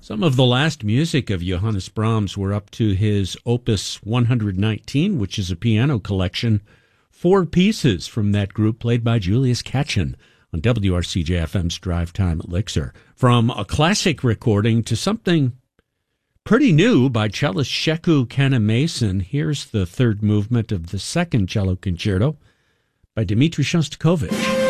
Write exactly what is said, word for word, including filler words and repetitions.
Some of the last music of Johannes Brahms were up to his Opus one hundred nineteen, which is a piano collection. Four pieces from that group played by Julius Katchen on W R C J F M's Drive Time Elixir. From a classic recording to something pretty new by cellist Sheku Kanneh-Mason, here's the third movement of the second cello concerto by Dmitri Shostakovich.